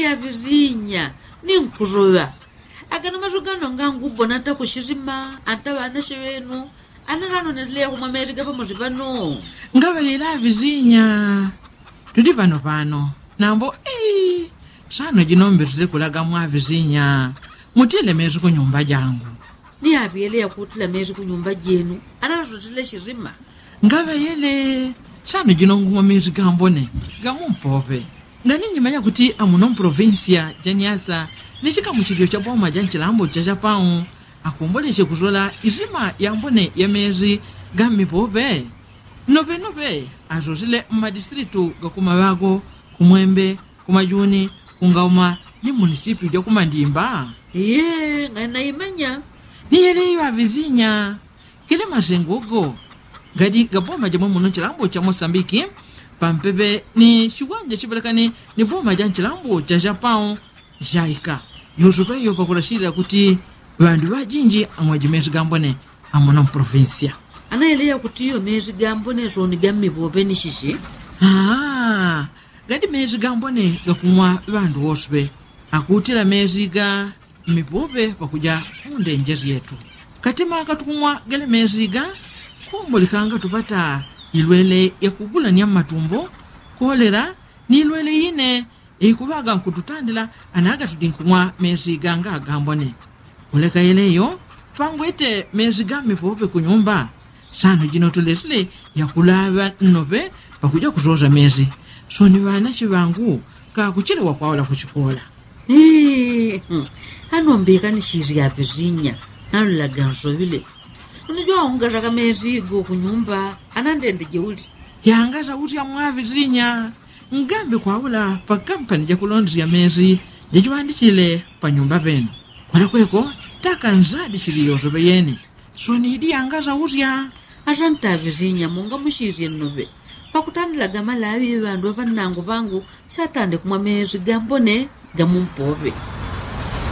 ya vizinya ni nkuroya akana mazugano ngangu bona ta kushirima anta bana shevenu ana hano netlea kumwa meriga pamoja pano ngava yela vizinya tudi pano nambo shano jinomberile kulaga mwa vizinya mutile mezi ku nyumba jangu ni abiele ya kutila mezi ku nyumba jenu ana zotile shirima ngava yele shano jinongumwa mezi gambone gamumpope ngani nyimanya kuti amuno provincia janiasa nishika muchilio cha boma janchilambo cha Japão akumboleshe kuzola izima yambone ya mezi gamipope nope azozile madistritu gakumabago kumwembe kumajuni kungauma ni municipio ya kumandimba ngana imanya ni yele vizinya kile mazengogo gadi gaboma jamu muno chilambo cha Mosambiki pampebe ni shiwanja chibalekani ni boma janchilambo cha Japão jaika yozupe yo pakulashira kuti bandu bajinji amwajimezi gambone amono provincia anaeleya kuti yo mezi gambone zoni gamipope ni shishi gadi mezi gambone gakumwa bandu woswe akutira mezi ga mipope pakuja mundenjezi yetu katima katukumwa gale mezi ga kumbulikanga tupata ilwele ya kugula ni matumbo kolera ni ilwele ine ikubaga nkututandila anaga tudinkumwa mezi ganga gambone kuleka eleyo pangwete mezi ga mipope kunyumba sano jino tulesile ya kulava nope pakuja kuzoza mezi soni wana chivangu kakuchilewa kwawala kuchikola hanombeka ni shiri ya vizinya nalulaga nsobile unajua ungazaka mezi go kunyumba anandende jeuli yangaza uti ya mwa vizinya ngambi kwawula pa kampani ja kulondri ya mezi jejuandichile pa nyumba penu kwala kweko taka nzadi shiri yozobe yeni soni idi yangaza uti ya asanta vizinya munga mushiri nobe pakutandila gama lawi bandu abanango bangu satande kumwa mezi gambone gamumpope